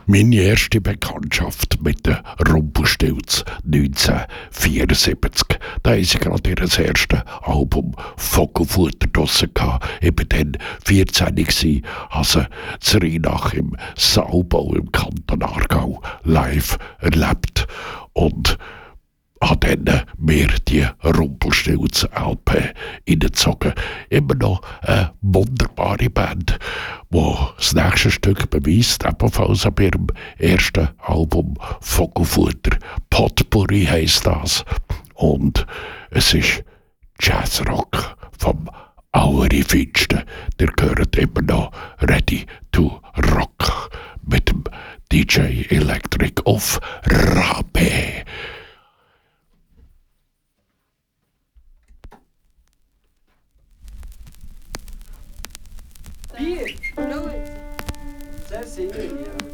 Meine erste Bekanntschaft mit den Rumpelstilz 1974. Da haben sie gerade ihr erstes Album Vogelfutter draussen gehabt. Ich war dann 14 gsi, also zu Rheinach im Saalbau im Kanton Aargau live erlebt. Und habe dann mir die Rumpelstilz-LP reingezogen. Immer noch eine wunderbare Band, die das nächste Stück beweist, ebenfalls ab ihrem ersten Album Vogelfutter. Potpourri heisst das. Und es ist Jazzrock vom Allerfeinsten. Ihr hört immer noch Ready to Rock mit dem DJ Electric auf Rabe. Bier, 0. Sehr singen, ja.